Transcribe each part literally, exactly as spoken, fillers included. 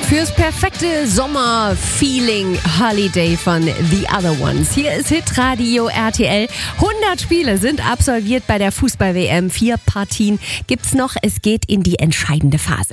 Fürs perfekte Sommer-Feeling Holiday von The Other Ones. Hier ist Hitradio R T L. hundert Spiele sind absolviert bei der Fußball-W M. Vier Partien gibt's noch. Es geht in die entscheidende Phase.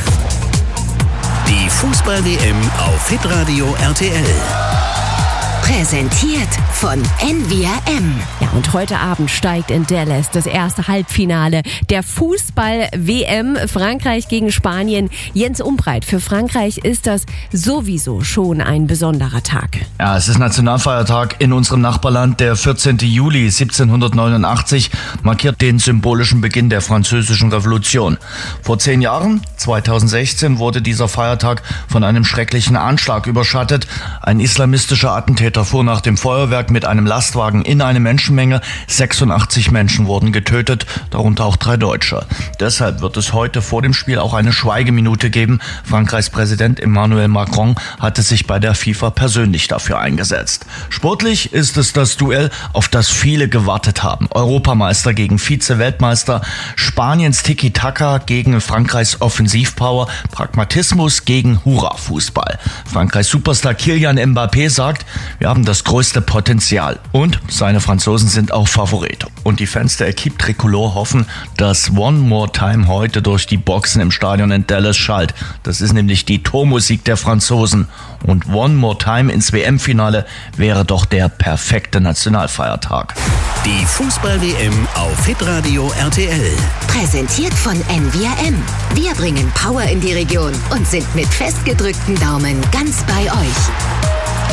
Die Fußball-W M auf Hitradio R T L. Präsentiert von N V R M. Ja, und heute Abend steigt in Dallas das erste Halbfinale der Fußball-W M. Frankreich gegen Spanien. Jens Umbreit, für Frankreich ist das sowieso schon ein besonderer Tag. Ja, es ist Nationalfeiertag in unserem Nachbarland. Der vierzehnten Juli siebzehnhundertneunundachtzig markiert den symbolischen Beginn der Französischen Revolution. Vor zehn Jahren, zweitausendsechzehn, wurde dieser Feiertag von einem schrecklichen Anschlag überschattet. Ein islamistischer Attentäter fuhr nach dem Feuerwerk mit einem Lastwagen in eine Menschenmenge. sechsundachtzig Menschen wurden getötet, darunter auch drei Deutsche. Deshalb wird es heute vor dem Spiel auch eine Schweigeminute geben. Frankreichs Präsident Emmanuel Macron hatte sich bei der FIFA persönlich dafür eingesetzt. Sportlich ist es das Duell, auf das viele gewartet haben. Europameister gegen Vize-Weltmeister, Spaniens Tiki-Taka gegen Frankreichs Offensivpower, Pragmatismus gegen Hurra-Fußball. Frankreichs Superstar Kylian Mbappé sagt, wir haben das größte Potenzial und seine Franzosen sind auch Favorit. Und die Fans der Equipe Tricolore hoffen, dass One More Time heute durch die Boxen im Stadion in Dallas schallt. Das ist nämlich die Tormusik der Franzosen. Und One More Time ins W M-Finale wäre doch der perfekte Nationalfeiertag. Die Fußball-W M auf Hitradio R T L. Präsentiert von N V R M. Wir bringen Power in die Region und sind mit festgedrückten Daumen ganz bei euch.